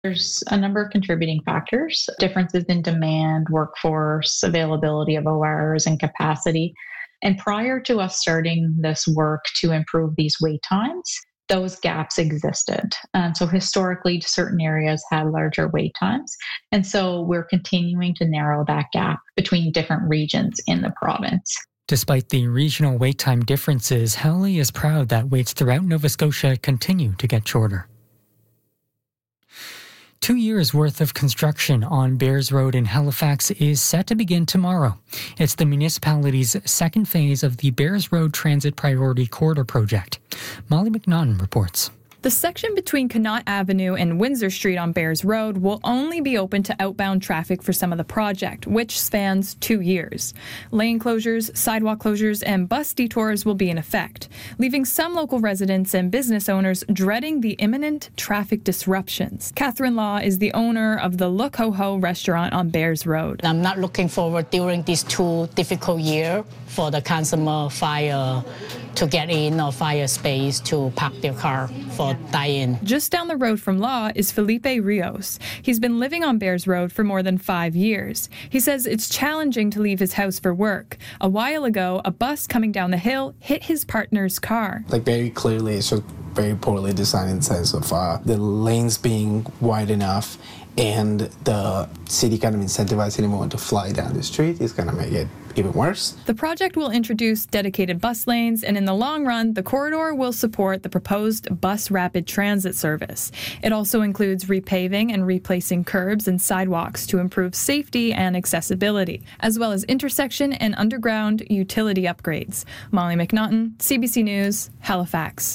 There's a number of contributing factors, differences in demand, workforce, availability of ORs, and capacity. And prior to us starting this work to improve these wait times, those gaps existed. And so historically, certain areas had larger wait times. And so we're continuing to narrow that gap between different regions in the province. Despite the regional wait time differences, Howley is proud that waits throughout Nova Scotia continue to get shorter. 2 years' worth of construction on Bayers Road in Halifax is set to begin tomorrow. It's the municipality's second phase of the Bayers Road Transit Priority Corridor project. Molly McNaughton reports. The section between Connaught Avenue and Windsor Street on Bayers Road will only be open to outbound traffic for some of the project, which spans 2 years. Lane closures, sidewalk closures, and bus detours will be in effect, leaving some local residents and business owners dreading the imminent traffic disruptions. Catherine Law is the owner of the Look Ho Ho restaurant on Bayers Road. I'm not looking forward during these 2 difficult years for the consumer fire to get in or fire space to park their car for dine-in. Just down the road from Law is Felipe Rios. He's been living on Bayers Road for more than 5 years. He says it's challenging to leave his house for work. A while ago, a bus coming down the hill hit his partner's car. Very clearly, it's just very poorly designed in the sense of the lanes being wide enough and the city kind of incentivizing anyone to fly down the street is going to make it even worse. The project will introduce dedicated bus lanes, and in the long run, the corridor will support the proposed bus rapid transit service. It also includes repaving and replacing curbs and sidewalks to improve safety and accessibility, as well as intersection and underground utility upgrades. Molly McNaughton, CBC News, Halifax.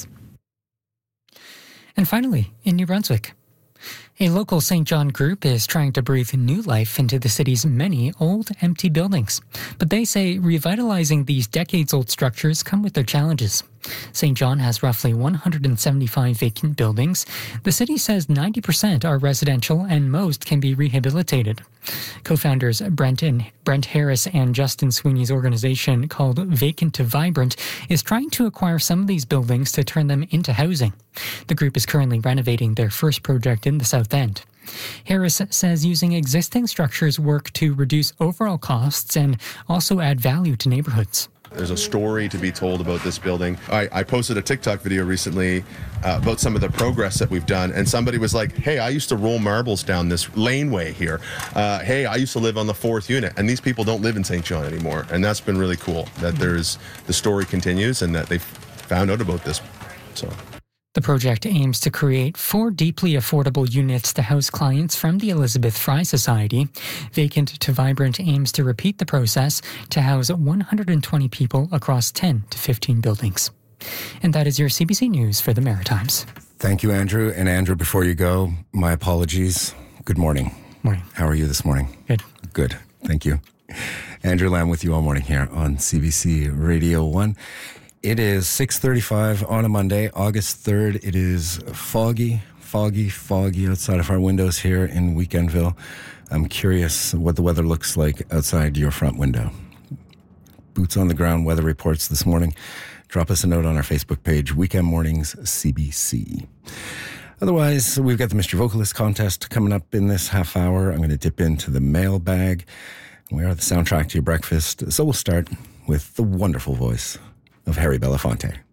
And finally, in New Brunswick, a local St. John group is trying to breathe new life into the city's many old, empty buildings. But they say revitalizing these decades-old structures come with their challenges. St. John has roughly 175 vacant buildings. The city says 90% are residential and most can be rehabilitated. Co-founders Brent Harris and Justin Sweeney's organization called Vacant to Vibrant is trying to acquire some of these buildings to turn them into housing. The group is currently renovating their first project in the South End. Harris says using existing structures work to reduce overall costs and also add value to neighborhoods. There's a story to be told about this building. I posted a TikTok video recently about some of the progress that we've done, and somebody was like, hey, I used to roll marbles down this laneway here. Hey, I used to live on the 4th unit, and these people don't live in St. John anymore. And that's been really cool, that the story continues and that they found out about this. So. The project aims to create 4 deeply affordable units to house clients from the Elizabeth Fry Society. Vacant to Vibrant aims to repeat the process to house 120 people across 10 to 15 buildings. And that is your CBC News for the Maritimes. Thank you, Andrew. And Andrew, before you go, my apologies. Good morning. Morning. How are you this morning? Good. Good. Thank you. Andrew Lamb with you all morning here on CBC Radio 1. It is 6:35 on a Monday, August 3rd. It is foggy outside of our windows here in Weekendville. I'm curious what the weather looks like outside your front window. Boots on the ground weather reports this morning. Drop us a note on our Facebook page, Weekend Mornings CBC. Otherwise, we've got the Mr. Vocalist contest coming up in this half hour. I'm going to dip into the mailbag. We are the soundtrack to your breakfast. So we'll start with the wonderful voice of Harry Belafonte.